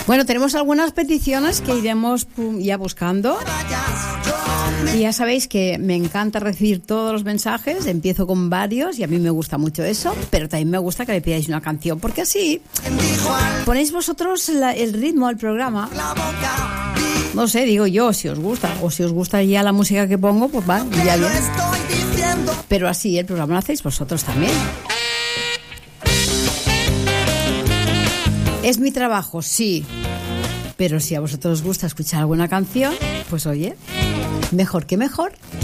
Bueno, tenemos algunas peticiones que iremos ya buscando. Y ya sabéis que me encanta recibir todos los mensajes, empiezo con varios y a mí me gusta mucho eso, pero también me gusta que me pidáis una canción, porque así ponéis vosotros el ritmo al programa. No sé, digo yo, si os gusta, o si os gusta ya la música que pongo, pues va, ya bien. Pero así el programa lo hacéis vosotros también. ¿Es mi trabajo? Sí. Pero si a vosotros os gusta escuchar alguna canción, pues oye, mejor que mejor.